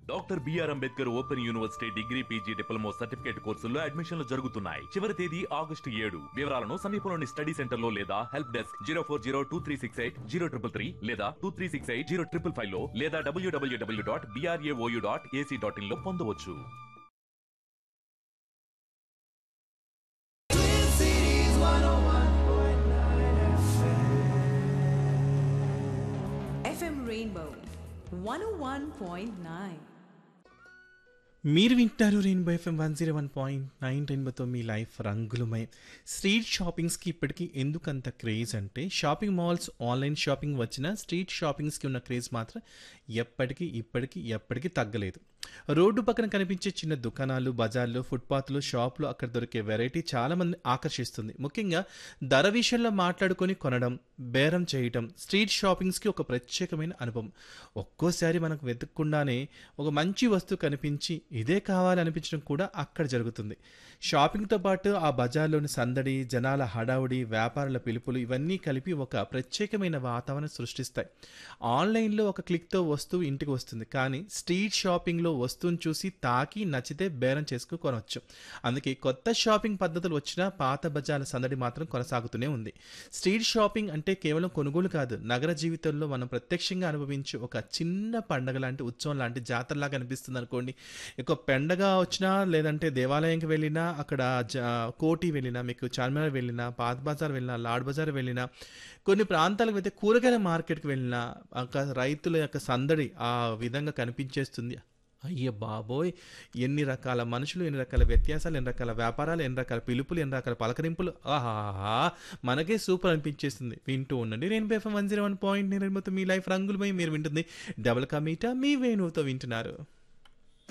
Doctor BR Ambedkar open university degree PG diploma certificate కోర్సుల్లో అడ్మిషన్లు జరుగుతున్నాయి. చివరి తేదీ August 7. వివరాలను సమీపంలోని స్టడీ సెంటర్ లో లేదా హెల్ప్ డెస్క్ 04023680333 లేదా 23680555 లో లేదా www.brao.ac.in లో పొందవచ్చు. FM Rainbow 101.9. మీరు వింటారు రెయిన్బో ఎఫ్ఎం 101.9. రెయిన్బోతో మీ లైఫ్ రంగులమై. స్ట్రీట్ షాపింగ్స్కి ఇప్పటికీ ఎందుకు అంత క్రేజ్ అంటే, షాపింగ్ మాల్స్ ఆన్లైన్ షాపింగ్ వచ్చిన స్ట్రీట్ షాపింగ్స్కి ఉన్న క్రేజ్ మాత్రం ఎప్పటికీ తగ్గలేదు. రోడ్డు పక్కన కనిపించే చిన్న దుకాణాలు, బజార్లు, ఫుట్పాత్లు, షాపులు, అక్కడ దొరికే వెరైటీ చాలామంది ఆకర్షిస్తుంది. ముఖ్యంగా ధర విషయంలో మాట్లాడుకొని కొనడం, బేరం చేయటం స్ట్రీట్ షాపింగ్స్కి ఒక ప్రత్యేకమైన అనుభవం. ఒక్కోసారి మనకు వెతకకుండానే ఒక మంచి వస్తువు కనిపించి ఇదే కావాలనిపించడం కూడా అక్కడ జరుగుతుంది. షాపింగ్తో పాటు ఆ బజార్లోని సందడి, జనాల హడావుడి, వ్యాపారుల పిలుపులు ఇవన్నీ కలిపి ఒక ప్రత్యేకమైన వాతావరణం సృష్టిస్తాయి. ఆన్లైన్లో ఒక క్లిక్తో వస్తువు ఇంటికి వస్తుంది, కానీ స్ట్రీట్ షాపింగ్లో వస్తువును చూసి తాకి నచ్చితే బేరం చేసుకుని కొనవచ్చు. అందుకే కొత్త షాపింగ్ పద్ధతులు వచ్చినా పాత బజార్ల సందడి మాత్రం కొనసాగుతూనే ఉంది. స్ట్రీట్ షాపింగ్ అంటే కేవలం కొనుగోలు కాదు, నగర జీవితంలో మనం ప్రత్యక్షంగా అనుభవించే ఒక చిన్న పండగ లాంటి, ఉత్సవం లాంటి, జాతరలాగా అనిపిస్తుంది అనుకోండి. ఒక పండగ వచ్చినా, లేదంటే దేవాలయంకి వెళ్ళినా, అక్కడ కోటి వెళ్ళినా, మీకు చార్మినార్ వెళ్ళినా, పాత బజార్ వెళ్ళినా, లాడ్ బజార్ వెళ్ళినా, కొన్ని ప్రాంతాలకు అయితే కూరగాయల మార్కెట్కి వెళ్ళినా రైతుల యొక్క సందడి ఆ విధంగా కనిపించేస్తుంది. అయ్య బాబోయ్, ఎన్ని రకాల మనుషులు, ఎన్ని రకాల వ్యత్యాసాలు, ఎన్ని రకాల వ్యాపారాలు, ఎన్ని రకాల పిలుపులు, ఎన్ని రకాల పలకరింపులు, ఆహాహా, మనకే సూపర్ అనిపించేస్తుంది. వింటూ ఉండండి రెయిన్బో ఎఫ్ఎం 101.9. మీ లైఫ్ రంగులమై. మీరు వింటుంది డబుల్ కమీటా, మీ వేణువుతో వింటున్నారు.